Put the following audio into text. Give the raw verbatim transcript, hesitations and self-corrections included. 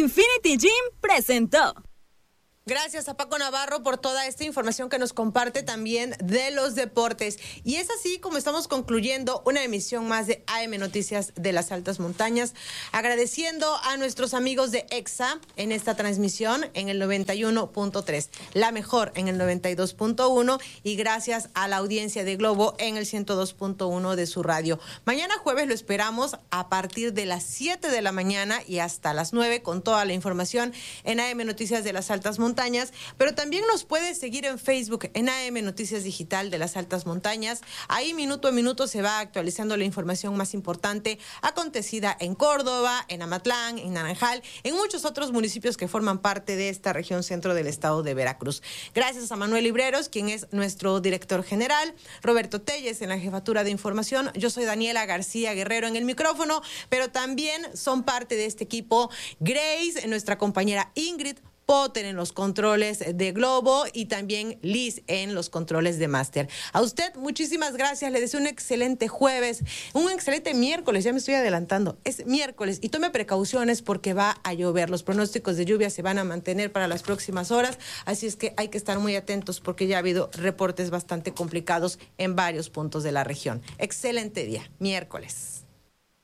Infinity Gym presentó. Gracias a Paco Navarro por toda esta información que nos comparte también de los deportes. Y es así como estamos concluyendo una emisión más de A M Noticias de las Altas Montañas, agradeciendo a nuestros amigos de EXA en esta transmisión en el noventa y uno punto tres, la mejor en el noventa y dos punto uno, y gracias a la audiencia de Globo en el ciento dos punto uno de su radio. Mañana jueves lo esperamos a partir de las siete de la mañana y hasta las nueve con toda la información en A M Noticias de las Altas Montañas. Montañas, pero también nos puedes seguir en Facebook en A M Noticias Digital de las Altas Montañas. Ahí minuto a minuto se va actualizando la información más importante acontecida en Córdoba, en Amatlán, en Naranjal, en muchos otros municipios que forman parte de esta región centro del estado de Veracruz. Gracias a Manuel Libreros, quien es nuestro director general, Roberto Telles en la jefatura de información. Yo soy Daniela García Guerrero en el micrófono, pero también son parte de este equipo Grace, nuestra compañera Ingrid, Potter en los controles de Globo y también Liz en los controles de Máster. A usted, muchísimas gracias. Le deseo un excelente jueves, un excelente miércoles. Ya me estoy adelantando. Es miércoles y tome precauciones porque va a llover. Los pronósticos de lluvia se van a mantener para las próximas horas, así es que hay que estar muy atentos porque ya ha habido reportes bastante complicados en varios puntos de la región. Excelente día, miércoles.